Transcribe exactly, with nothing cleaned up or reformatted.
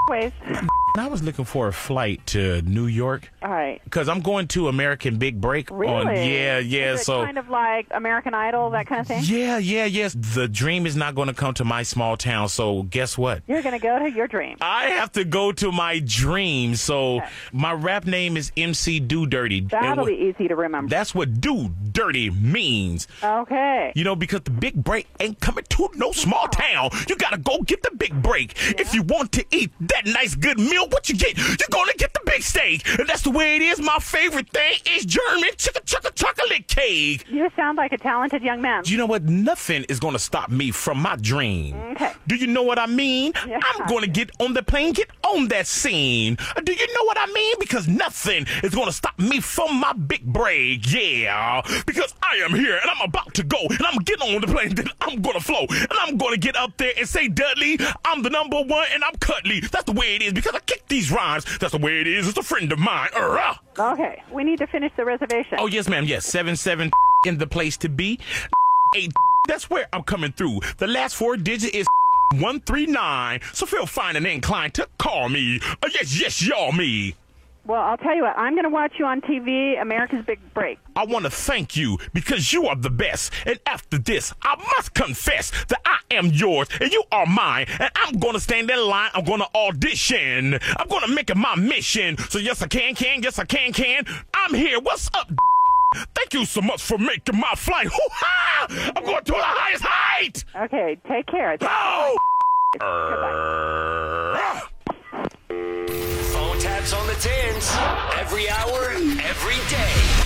ways. I was looking for a flight to New York. All right. Because I'm going to American Big Break. Really? On, yeah, yeah. Is it so kind of like American Idol, that kind of thing? Yeah, yeah, yes. The dream is not going to come to my small town. So guess what? You're going to go to your dream. I have to go to my dream. So Okay. my rap name is M C Do Dirty. That'll And be easy to remember. That's what Do Dirty means. Okay. You know, because the big break ain't coming to no small town. You gotta go get the big break. If you want to eat that nice good meal, what you get? You're gonna get the big steak. And that's the way it is. My favorite thing is German chicka chicka chocolate cake. You sound like a talented young man. You know what? Nothing is gonna stop me from my dream. Okay. Do you know what I mean? Yeah. I'm gonna get on the plane, get on that scene. Do you know what I mean? Because nothing is gonna stop me from my big break. Yeah. Because I am here and I'm about to go and I'm getting on the plane, then I'm gonna flow and I'm gonna get up there and say, Dudley, I'm the number one and I'm Cuddly. That's the way it is because I kick these rhymes. That's the way it is. It's a friend of mine. Uh, Okay. We need to finish the reservation. oh, yes, ma'am. Yes. seven seven in the place to be. eight. That's where I'm coming through. The last four digits is one three nine. So feel fine and inclined to call me. Uh, yes, yes, y'all me. Well, I'll tell you what. I'm going to watch you on T V, America's Big Break. I want to thank you because you are the best. And after this, I must confess that I am yours and you are mine. And I'm going to stand in line. I'm going to audition. I'm going to make it my mission. So yes, I can, can. Yes, I can, can. I'm here. What's up? Thank you so much for making my flight. Hoo-ha! I'm going to the highest height. Okay. Take care. Oh! Goodbye. Phone taps on the tins. Every hour, every day.